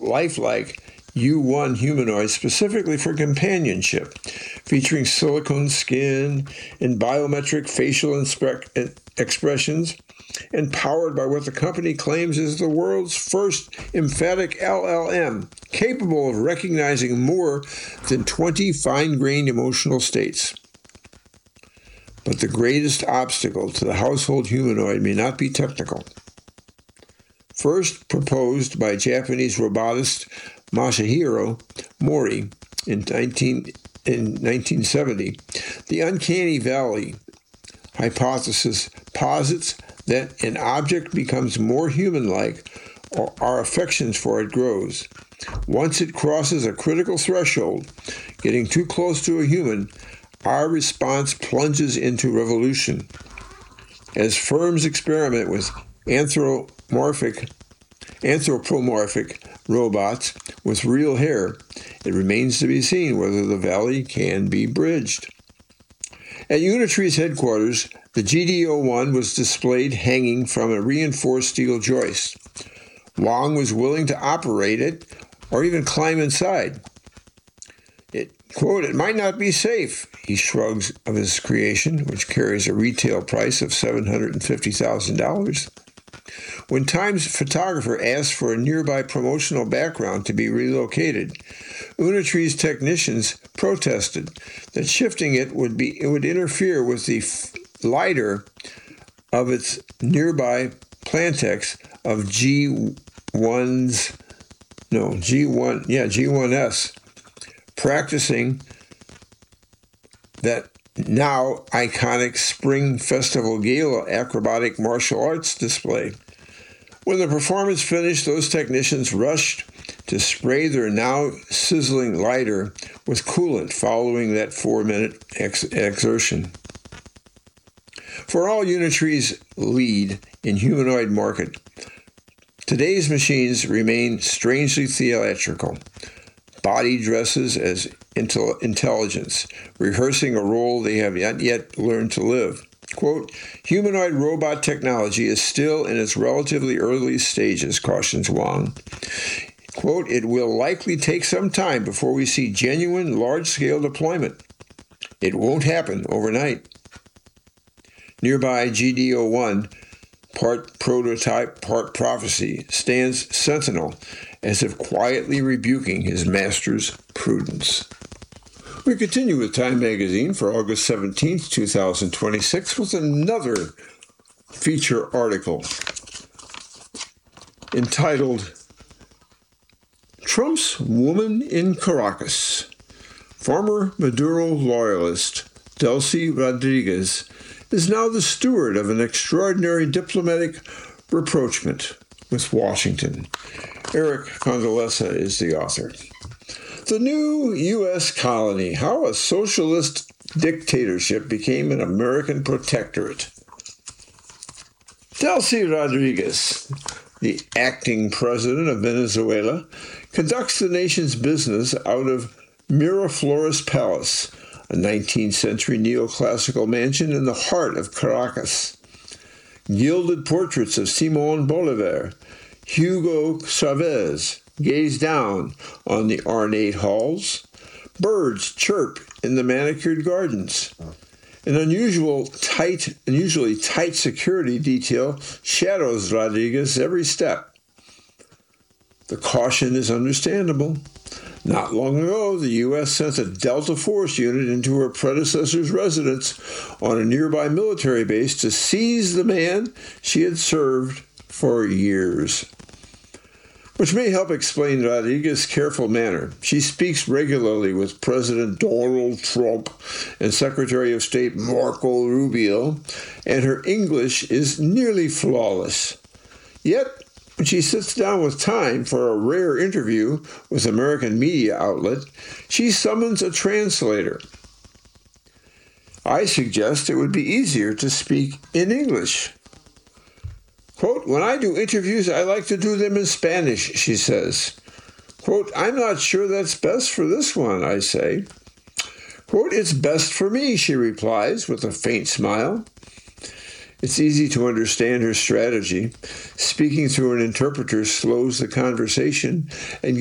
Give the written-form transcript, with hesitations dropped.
lifelike U1 humanoid specifically for companionship, featuring silicone skin and biometric facial expressions, and powered by what the company claims is the world's first emphatic LLM, capable of recognizing more than 20 fine-grained emotional states. But the greatest obstacle to the household humanoid may not be technical. First proposed by Japanese robotist Masahiro Mori in 1970, the uncanny valley hypothesis posits that an object becomes more human-like or our affections for it grows. Once it crosses a critical threshold, getting too close to a human, our response plunges into revolution. As firms experiment with anthropomorphic robots with real hair, it remains to be seen whether the valley can be bridged. At Unitree's headquarters, the GD01 was displayed hanging from a reinforced steel joist. Wang was willing to operate it or even climb inside. It might not be safe, he shrugs of his creation, which carries a retail price of $750,000. When Time's photographer asked for a nearby promotional background to be relocated, Unitree's technicians protested that shifting it would interfere with the lidar of its nearby Plantex of G1S, practicing that now iconic Spring Festival Gala acrobatic martial arts display. When the performance finished, those technicians rushed to spray their now sizzling lidar with coolant following that 4-minute exertion. For all Unitree's lead in humanoid market, today's machines remain strangely theatrical. Body dresses as intelligence, rehearsing a role they have not yet learned to live. Quote, humanoid robot technology is still in its relatively early stages, cautions Wang. Quote, it will likely take some time before we see genuine large-scale deployment. It won't happen overnight. Nearby GD01, part prototype, part prophecy, stands sentinel, as if quietly rebuking his master's prudence. We continue with Time Magazine for August 17th, 2026, with another feature article entitled Trump's Woman in Caracas. Former Maduro loyalist Delcy Rodriguez is now the steward of an extraordinary diplomatic rapprochement with Washington. Eric Condoleezza is the author. The new U.S. colony, how a socialist dictatorship became an American protectorate. Delcy Rodriguez, the acting president of Venezuela, conducts the nation's business out of Miraflores Palace, a 19th century neoclassical mansion in the heart of Caracas. Gilded portraits of Simón Bolívar, Hugo Chavez gaze down on the ornate halls. Birds chirp in the manicured gardens. An unusually tight security detail shadows Rodriguez every step. The caution is understandable. Not long ago, the U.S. sent a Delta Force unit into her predecessor's residence on a nearby military base to seize the man she had served for years, which may help explain Rodriguez's careful manner. She speaks regularly with President Donald Trump and Secretary of State Marco Rubio, and her English is nearly flawless. Yet, when she sits down with Time for a rare interview with American media outlet, she summons a translator. I suggest it would be easier to speak in English. Quote, when I do interviews, I like to do them in Spanish, she says. Quote, I'm not sure that's best for this one, I say. Quote, it's best for me, she replies with a faint smile. It's easy to understand her strategy. Speaking through an interpreter slows the conversation and